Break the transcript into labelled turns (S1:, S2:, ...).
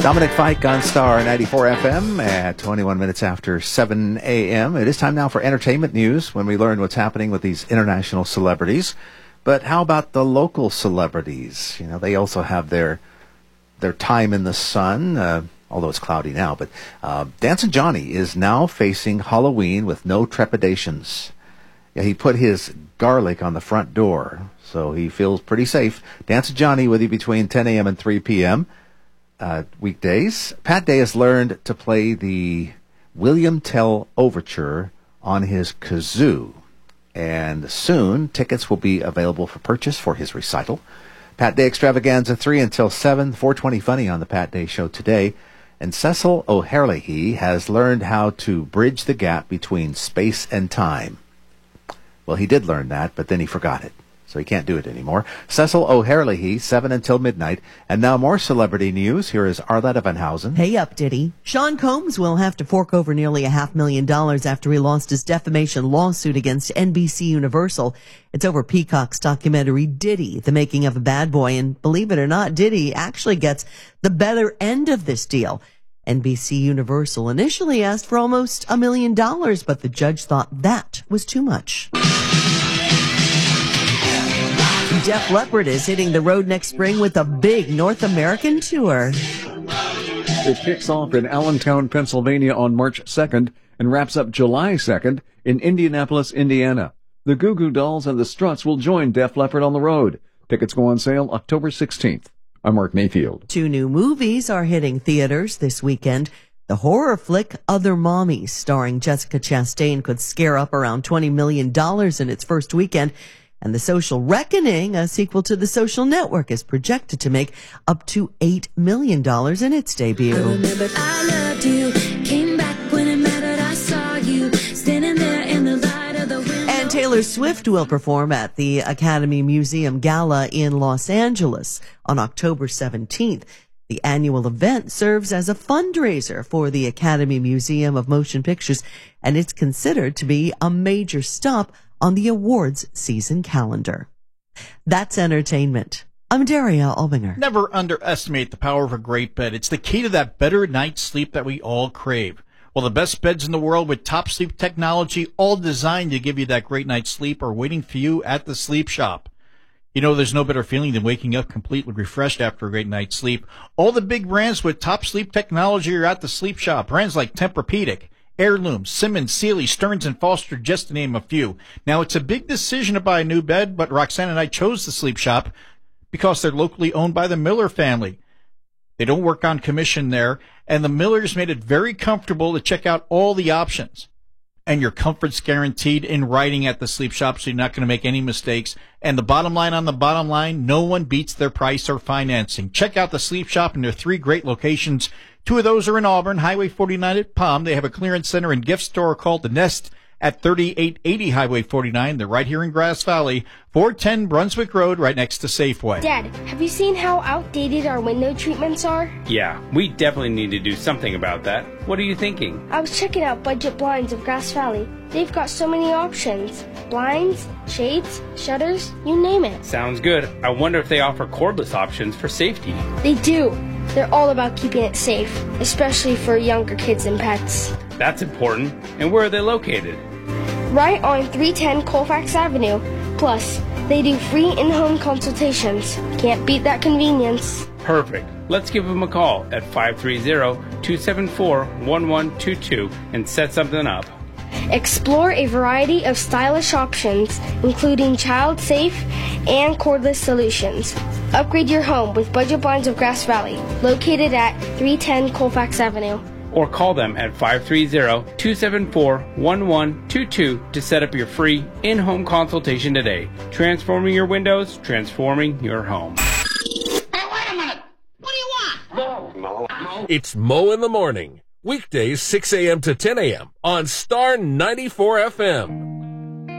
S1: Dominic Fike on Star 94 FM at 21 minutes after 7 a.m. It is time now for entertainment news when we learn what's happening with these international celebrities. But how about the local celebrities? You know, they also have their time in the sun, although it's cloudy now. But Dancing Johnny is now facing Halloween with no trepidations. Yeah, he put his garlic on the front door, so he feels pretty safe. Dancing Johnny with you between 10 a.m. and 3 p.m. Weekdays. Pat Day has learned to play the William Tell Overture on his kazoo, and soon tickets will be available for purchase for his recital. Pat Day Extravaganza 3 until 7, 420 Funny on the Pat Day Show today. And Cecil O'Herlihy has learned how to bridge the gap between space and time. Well, he did learn that, but then he forgot it. So he can't do it anymore. Cecil O'Herlihy, 7 until midnight. And now more celebrity news. Here is Arletta Van Housen.
S2: Hey up, Diddy. Sean Combs will have to fork over nearly $500,000 after he lost his defamation lawsuit against NBC Universal. It's over Peacock's documentary Diddy, The Making of a Bad Boy. And believe it or not, Diddy actually gets the better end of this deal. NBC Universal initially asked for almost $1 million, but the judge thought that was too much. Def Leppard is hitting the road next spring with a big North American tour.
S3: It kicks off in Allentown, Pennsylvania on March 2nd and wraps up July 2nd in Indianapolis, Indiana. The Goo Goo Dolls and the Struts will join Def Leppard on the road. Tickets go on sale October 16th. I'm Mark Mayfield. 2
S2: new movies are hitting theaters this weekend. The horror flick Other Mommies, starring Jessica Chastain, could scare up around $20 million in its first weekend. And The Social Reckoning, a sequel to The Social Network, is projected to make up to $8 million in its debut.
S4: I remembered I loved you, came back when it mattered, I saw you, standing there in the light of the window.
S2: And Taylor Swift will perform at the Academy Museum Gala in Los Angeles on October 17th. The annual event serves as a fundraiser for the Academy Museum of Motion Pictures, and it's considered to be a major stop on the awards season calendar. That's entertainment. I'm Daria Albinger.
S5: Never underestimate the power of a great bed. It's the key to that better night's sleep that we all crave. Well, the best beds in the world with top sleep technology, all designed to give you that great night's sleep, are waiting for you at the Sleep Shop. You know, there's no better feeling than waking up completely refreshed after a great night's sleep. All the big brands with top sleep technology are at the Sleep Shop. Brands like Tempur-Pedic, Heirloom, Simmons, Sealy, Stearns & Foster, just to name a few. Now, it's a big decision to buy a new bed, but Roxanne and I chose the Sleep Shop because they're locally owned by the Miller family. They don't work on commission there, and the Millers made it very comfortable to check out all the options. And your comfort's guaranteed in writing at the Sleep Shop, so you're not going to make any mistakes. And the bottom line on the bottom line, no one beats their price or financing. Check out the Sleep Shop in their 3 great locations. 2 of those are in Auburn, Highway 49 at Palm. They have a clearance center and gift store called The Nest at 3880 Highway 49. They're right here in Grass Valley, 410 Brunswick Road, right next to Safeway.
S6: Dad, have you seen how outdated our window treatments are?
S7: Yeah, we definitely need to do something about that. What are you thinking?
S6: I was checking out Budget Blinds of Grass Valley. They've got so many options. Blinds, shades, shutters, you name it.
S7: Sounds good. I wonder if they offer cordless options for safety.
S6: They do. They're all about keeping it safe, especially for younger kids and pets.
S7: That's important. And where are they located?
S6: Right on 310 Colfax Avenue. Plus, they do free in-home consultations. Can't beat that convenience.
S7: Perfect. Let's give them a call at 530-274-1122 and set something up.
S6: Explore a variety of stylish options, including child-safe and cordless solutions. Upgrade your home with Budget Blinds of Grass Valley, located at 310 Colfax Avenue.
S7: Or call them at 530-274-1122 to set up your free in-home consultation today. Transforming your windows, transforming your home.
S8: Hey, wait a minute! What do you want?
S9: Mo. It's Mo in the Morning. Weekdays 6 a.m. to 10 a.m. on Star 94 FM.